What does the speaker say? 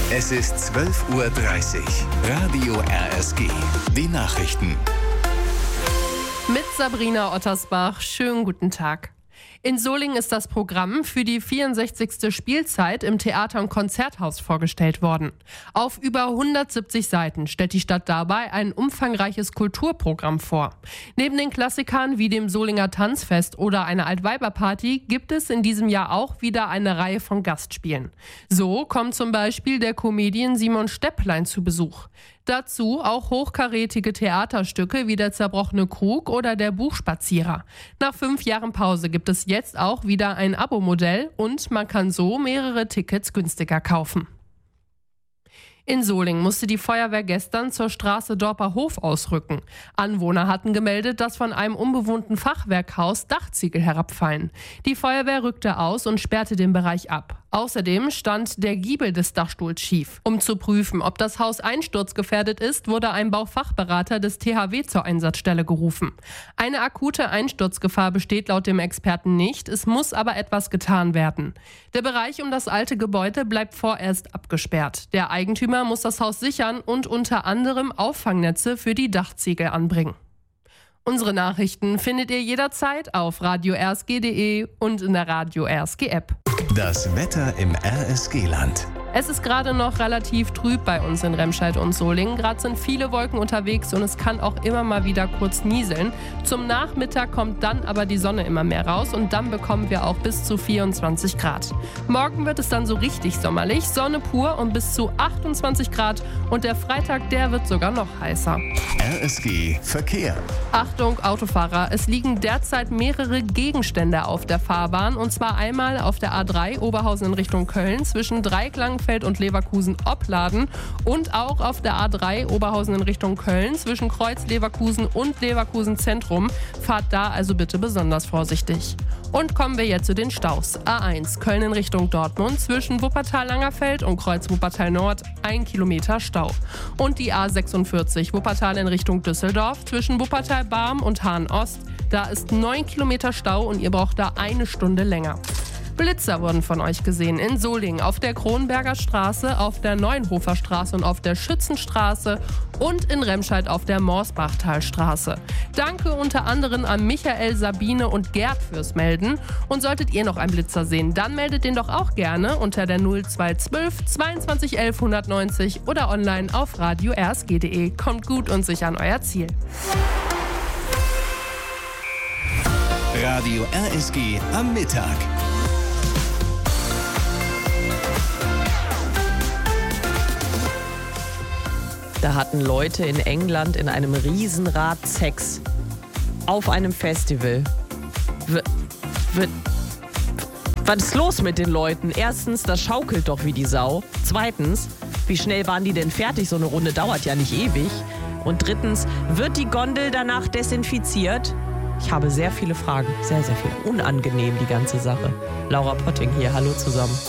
Es ist 12:30 Uhr. Radio RSG. Die Nachrichten. Mit Sabrina Ottersbach. Schönen guten Tag. In Solingen ist das Programm für die 64. Spielzeit im Theater- und Konzerthaus vorgestellt worden. Auf über 170 Seiten stellt die Stadt dabei ein umfangreiches Kulturprogramm vor. Neben den Klassikern wie dem Solinger Tanzfest oder einer Altweiberparty gibt es in diesem Jahr auch wieder eine Reihe von Gastspielen. So kommt zum Beispiel der Comedian Simon Stäpplein zu Besuch. Dazu auch hochkarätige Theaterstücke wie der zerbrochene Krug oder der Buchspazierer. Nach 5 Jahren Pause gibt es jetzt auch wieder ein Abo-Modell und man kann so mehrere Tickets günstiger kaufen. In Solingen musste die Feuerwehr gestern zur Straße Dorper Hof ausrücken. Anwohner hatten gemeldet, dass von einem unbewohnten Fachwerkhaus Dachziegel herabfallen. Die Feuerwehr rückte aus und sperrte den Bereich ab. Außerdem stand der Giebel des Dachstuhls schief. Um zu prüfen, ob das Haus einsturzgefährdet ist, wurde ein Baufachberater des THW zur Einsatzstelle gerufen. Eine akute Einsturzgefahr besteht laut dem Experten nicht, es muss aber etwas getan werden. Der Bereich um das alte Gebäude bleibt vorerst abgesperrt. Der Eigentümer muss das Haus sichern und unter anderem Auffangnetze für die Dachziegel anbringen. Unsere Nachrichten findet ihr jederzeit auf radio-rsg.de und in der Radio RSG App. Das Wetter im RSG-Land. Es ist gerade noch relativ trüb bei uns in Remscheid und Solingen. Gerade sind viele Wolken unterwegs und es kann auch immer mal wieder kurz nieseln. Zum Nachmittag kommt dann aber die Sonne immer mehr raus und dann bekommen wir auch bis zu 24 Grad. Morgen wird es dann so richtig sommerlich, Sonne pur und bis zu 28 Grad. Und der Freitag, der wird sogar noch heißer. RSG Verkehr. Achtung, Autofahrer, es liegen derzeit mehrere Gegenstände auf der Fahrbahn. Und zwar einmal auf der A3 Oberhausen in Richtung Köln zwischen Dreiklangenfeld und Leverkusen-Opladen und auch auf der A3 Oberhausen in Richtung Köln zwischen Kreuz Leverkusen und Leverkusen Zentrum. Fahrt da also bitte besonders vorsichtig. Und kommen wir jetzt zu den Staus. A1 Köln in Richtung Dortmund zwischen Wuppertal-Langerfeld und Kreuz Wuppertal-Nord 1 Kilometer Stau. Und die A46 Wuppertal in Richtung Düsseldorf zwischen Wuppertal-Barm und Hahn-Ost. Da ist 9 Kilometer Stau und ihr braucht da 1 Stunde länger. Blitzer wurden von euch gesehen in Solingen, auf der Kronberger Straße, auf der Neuenhofer Straße und auf der Schützenstraße und in Remscheid auf der Morsbachtalstraße. Danke unter anderem an Michael, Sabine und Gerd fürs Melden. Und solltet ihr noch einen Blitzer sehen, dann meldet den doch auch gerne unter der 0212 22 11 190 oder online auf radio-rsg.de. Kommt gut und sicher an euer Ziel. Radio RSG am Mittag. Da hatten Leute in England in einem Riesenrad Sex. Auf einem Festival. Was ist los mit den Leuten? Erstens, das schaukelt doch wie die Sau. Zweitens, wie schnell waren die denn fertig? So eine Runde dauert ja nicht ewig. Und drittens, wird die Gondel danach desinfiziert? Ich habe sehr viele Fragen. Sehr, sehr viele. Unangenehm, die ganze Sache. Laura Potting hier. Hallo zusammen.